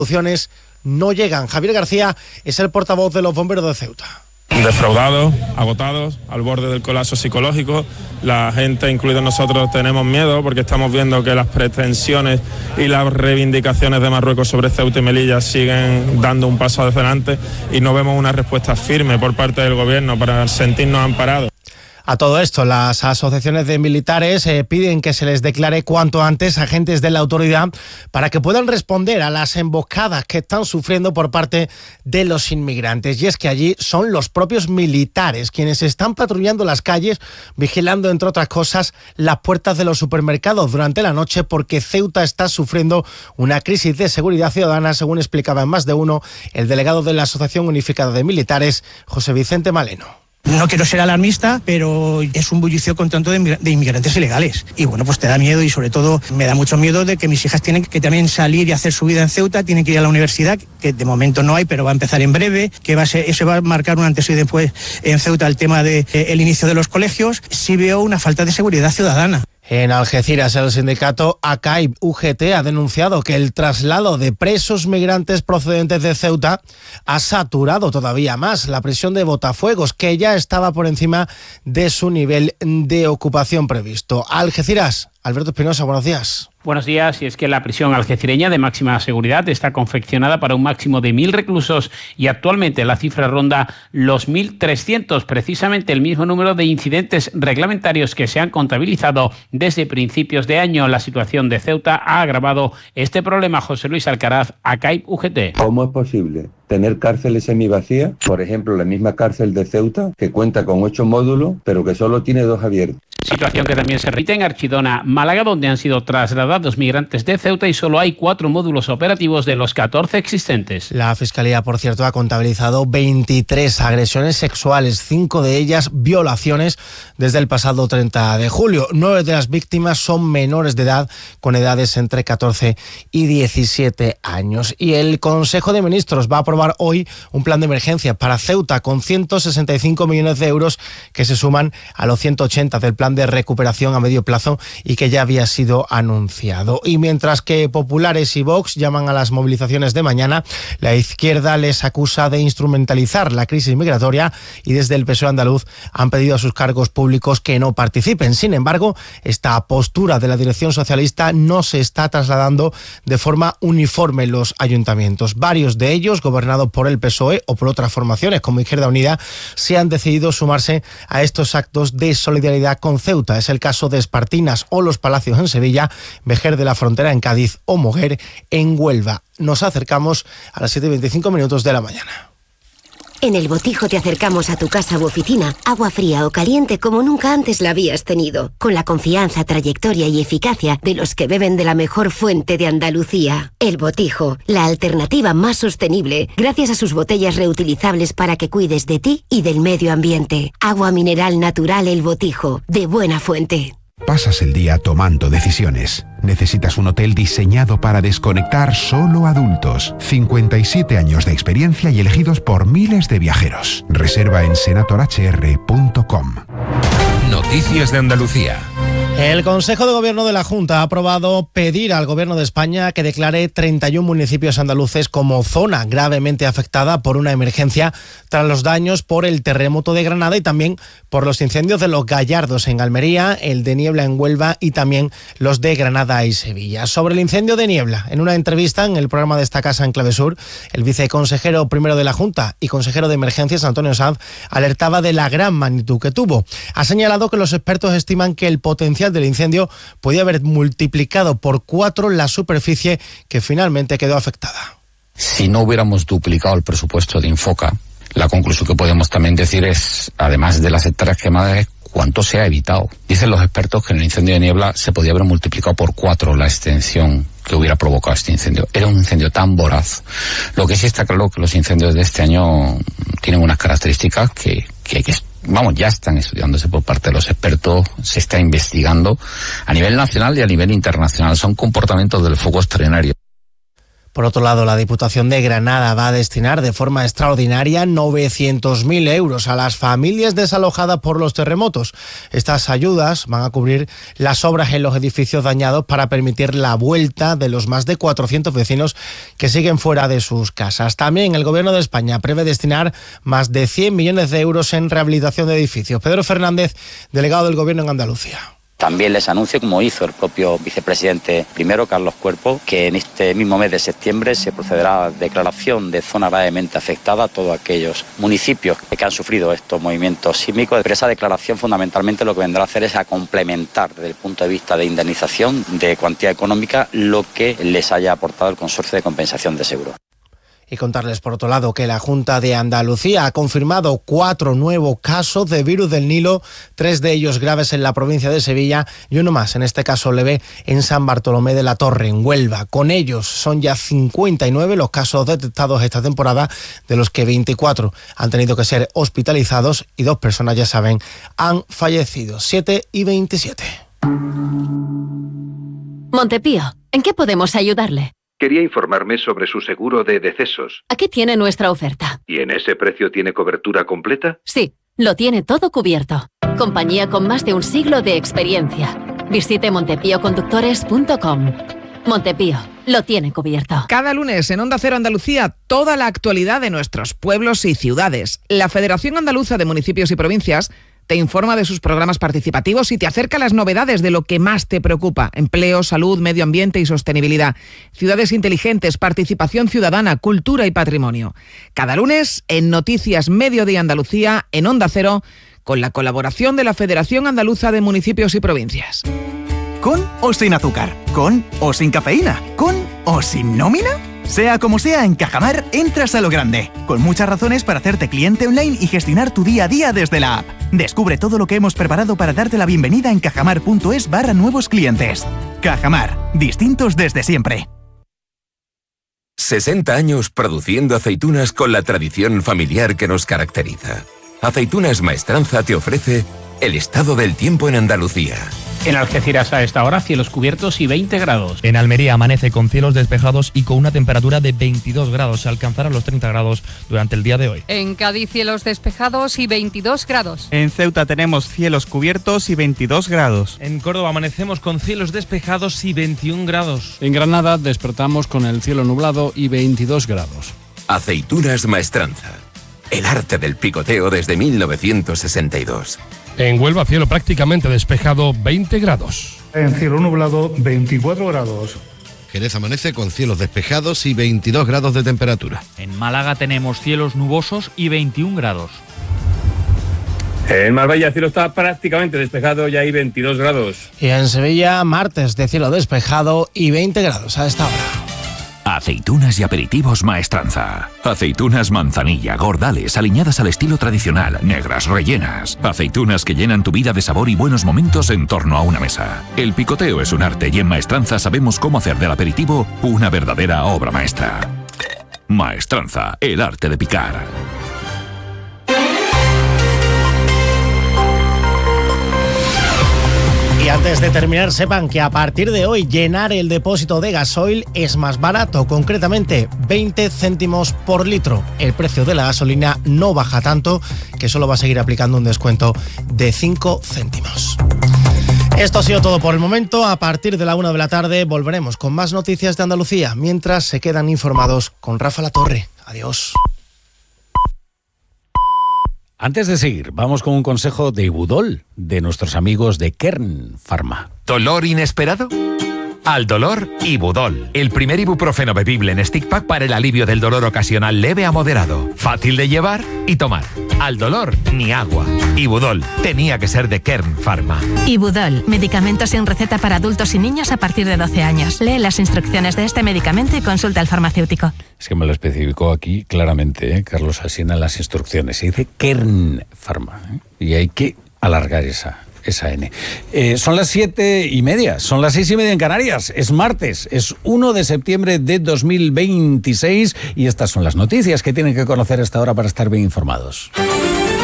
soluciones no llegan. Javier García es el portavoz de los bomberos de Ceuta. Defraudados, agotados, al borde del colapso psicológico. La gente, incluidos nosotros, tenemos miedo porque estamos viendo que las pretensiones y las reivindicaciones de Marruecos sobre Ceuta y Melilla siguen dando un paso adelante y no vemos una respuesta firme por parte del gobierno para sentirnos amparados. A todo esto, las asociaciones de militares piden que se les declare cuanto antes agentes de la autoridad para que puedan responder a las emboscadas que están sufriendo por parte de los inmigrantes. Y es que allí son los propios militares quienes están patrullando las calles, vigilando, entre otras cosas, las puertas de los supermercados durante la noche, porque Ceuta está sufriendo una crisis de seguridad ciudadana, según explicaba en Más de Uno el delegado de la Asociación Unificada de Militares, José Vicente Maleno. No quiero ser alarmista, pero es un bullicio constante de inmigrantes ilegales. Y bueno, pues te da miedo, y sobre todo me da mucho miedo de que mis hijas tienen que también salir y hacer su vida en Ceuta, tienen que ir a la universidad, que de momento no hay, pero va a empezar en breve, que eso va a marcar un antes y después en Ceuta el tema del inicio de los colegios. Sí veo una falta de seguridad ciudadana. En Algeciras, el sindicato ACAIP-UGT ha denunciado que el traslado de presos migrantes procedentes de Ceuta ha saturado todavía más la prisión de Botafuegos, que ya estaba por encima de su nivel de ocupación previsto. Algeciras, Alberto Espinosa, buenos días. Buenos días. Y es que la prisión algecireña de máxima seguridad está confeccionada para un máximo de 1.000 reclusos y actualmente la cifra ronda los 1.300, precisamente el mismo número de incidentes reglamentarios que se han contabilizado desde principios de año. La situación de Ceuta ha agravado este problema. José Luis Alcaraz, ACAIP-UGT. ¿Cómo es posible tener cárceles semivacías? Por ejemplo, la misma cárcel de Ceuta, que cuenta con 8 módulos, pero que solo tiene 2 abiertos. Situación que también se repite en Archidona, Málaga, donde han sido trasladados migrantes de Ceuta y solo hay 4 módulos operativos de los 14 existentes. La Fiscalía, por cierto, ha contabilizado 23 agresiones sexuales, 5 de ellas violaciones desde el pasado 30 de julio. 9 de las víctimas son menores de edad, con edades entre 14 y 17 años. Y el Consejo de Ministros va a aprobar hoy un plan de emergencia para Ceuta con 165 millones de euros que se suman a los 180 del plan de recuperación a medio plazo y que ya había sido anunciado. Y mientras que populares y Vox llaman a las movilizaciones de mañana, la izquierda les acusa de instrumentalizar la crisis migratoria y desde el PSOE andaluz han pedido a sus cargos públicos que no participen. Sin embargo, esta postura de la dirección socialista no se está trasladando de forma uniforme en los ayuntamientos. Varios de ellos, gobernados por el PSOE o por otras formaciones como Izquierda Unida, se han decidido sumarse a estos actos de solidaridad con Ceuta. Es el caso de Espartinas o Los Palacios en Sevilla, Vejer de la Frontera en Cádiz o Moguer en Huelva. Nos acercamos a las 7:25 de la mañana. En El Botijo te acercamos a tu casa u oficina agua fría o caliente como nunca antes la habías tenido, con la confianza, trayectoria y eficacia de los que beben de la mejor fuente de Andalucía. El Botijo, la alternativa más sostenible, gracias a sus botellas reutilizables para que cuides de ti y del medio ambiente. Agua mineral natural El Botijo, de buena fuente. Pasas el día tomando decisiones. Necesitas un hotel diseñado para desconectar solo adultos. 57 años de experiencia y elegidos por miles de viajeros. Reserva en senatorhr.com. Noticias de Andalucía. El Consejo de Gobierno de la Junta ha aprobado pedir al Gobierno de España que declare 31 municipios andaluces como zona gravemente afectada por una emergencia tras los daños por el terremoto de Granada y también por los incendios de Los Gallardos en Almería, el de Niebla en Huelva y también los de Granada y Sevilla. Sobre el incendio de Niebla, en una entrevista en el programa de esta casa en Clave Sur, el viceconsejero primero de la Junta y consejero de Emergencias, Antonio Sanz, alertaba de la gran magnitud que tuvo. Ha señalado que los expertos estiman que el potencial del incendio podía haber multiplicado por 4 la superficie que finalmente quedó afectada. Si no hubiéramos duplicado el presupuesto de Infoca, la conclusión que podemos también decir es, además de las hectáreas quemadas, cuánto se ha evitado. Dicen los expertos que en el incendio de Niebla se podía haber multiplicado por 4 la extensión que hubiera provocado este incendio. Era un incendio tan voraz. Lo que sí está claro que los incendios de este año tienen unas características que hay que ya están estudiándose por parte de los expertos, se está investigando a nivel nacional y a nivel internacional. Son comportamientos del fuego extraordinario. Por otro lado, la Diputación de Granada va a destinar de forma extraordinaria 900.000 euros a las familias desalojadas por los terremotos. Estas ayudas van a cubrir las obras en los edificios dañados para permitir la vuelta de los más de 400 vecinos que siguen fuera de sus casas. También el Gobierno de España prevé destinar más de 100 millones de euros en rehabilitación de edificios. Pedro Fernández, delegado del Gobierno en Andalucía. También les anuncio, como hizo el propio vicepresidente primero, Carlos Cuerpo, que en este mismo mes de septiembre se procederá a declaración de zona gravemente afectada a todos aquellos municipios que han sufrido estos movimientos sísmicos. Pero esa declaración fundamentalmente lo que vendrá a hacer es a complementar desde el punto de vista de indemnización de cuantía económica lo que les haya aportado el Consorcio de Compensación de Seguros. Y contarles, por otro lado, que la Junta de Andalucía ha confirmado 4 nuevos casos de virus del Nilo, 3 de ellos graves en la provincia de Sevilla y uno más, en este caso leve, en San Bartolomé de la Torre, en Huelva. Con ellos son ya 59 los casos detectados esta temporada, de los que 24 han tenido que ser hospitalizados y 2 personas, ya saben, han fallecido, 7 y 27. Montepío, ¿en qué podemos ayudarle? Quería informarme sobre su seguro de decesos. Aquí tiene nuestra oferta. ¿Y en ese precio tiene cobertura completa? Sí, lo tiene todo cubierto. Compañía con más de un siglo de experiencia. Visite montepíoconductores.com. Montepío, lo tiene cubierto. Cada lunes en Onda Cero Andalucía, toda la actualidad de nuestros pueblos y ciudades. La Federación Andaluza de Municipios y Provincias te informa de sus programas participativos y te acerca las novedades de lo que más te preocupa: empleo, salud, medio ambiente y sostenibilidad, ciudades inteligentes, participación ciudadana, cultura y patrimonio. Cada lunes en Noticias Mediodía Andalucía, en Onda Cero, con la colaboración de la Federación Andaluza de Municipios y Provincias. ¿Con o sin azúcar? ¿Con o sin cafeína? ¿Con o sin nómina? Sea como sea, en Cajamar entras a lo grande, con muchas razones para hacerte cliente online y gestionar tu día a día desde la app. Descubre todo lo que hemos preparado para darte la bienvenida en cajamar.es/nuevos clientes. Cajamar, distintos desde siempre. 60 años produciendo aceitunas con la tradición familiar que nos caracteriza. Aceitunas Maestranza te ofrece el estado del tiempo en Andalucía. En Algeciras a esta hora, cielos cubiertos y 20 grados. En Almería amanece con cielos despejados y con una temperatura de 22 grados. Se alcanzará los 30 grados durante el día de hoy. En Cádiz, cielos despejados y 22 grados. En Ceuta tenemos cielos cubiertos y 22 grados. En Córdoba amanecemos con cielos despejados y 21 grados. En Granada despertamos con el cielo nublado y 22 grados. Aceitunas Maestranza. El arte del picoteo desde 1962. En Huelva, cielo prácticamente despejado, 20 grados. En cielo nublado, 24 grados. Jerez amanece con cielos despejados y 22 grados de temperatura. En Málaga tenemos cielos nubosos y 21 grados. En Marbella el cielo está prácticamente despejado y hay 22 grados. Y en Sevilla, martes de cielo despejado y 20 grados a esta hora. Aceitunas y aperitivos Maestranza. Aceitunas manzanilla, gordales, aliñadas al estilo tradicional, negras, rellenas. Aceitunas que llenan tu vida de sabor y buenos momentos en torno a una mesa. El picoteo es un arte y en Maestranza sabemos cómo hacer del aperitivo una verdadera obra maestra. Maestranza, el arte de picar. Y antes de terminar, sepan que a partir de hoy llenar el depósito de gasoil es más barato, concretamente 20 céntimos por litro. El precio de la gasolina no baja tanto, que solo va a seguir aplicando un descuento de 5 céntimos. Esto ha sido todo por el momento. A partir de la 1 de la tarde volveremos con más noticias de Andalucía, mientras se quedan informados con Rafa Latorre. Adiós. Antes de seguir, vamos con un consejo de Ibudol, de nuestros amigos de Kern Pharma. ¿Dolor inesperado? Al dolor, Ibudol. El primer ibuprofeno bebible en stick pack para el alivio del dolor ocasional leve a moderado. Fácil de llevar y tomar. Al dolor, ni agua. Ibudol. Tenía que ser de Kern Pharma. Ibudol. Medicamento sin receta para adultos y niños a partir de 12 años. Lee las instrucciones de este medicamento y consulta al farmacéutico. Es que me lo especificó aquí claramente, Carlos Asina, en las instrucciones. Se dice Kern Pharma, y hay que alargar esa N. Son las 7:30, son las 6:30 en Canarias. Es martes, es 1 de septiembre de 2026 y estas son las noticias que tienen que conocer hasta ahora para estar bien informados.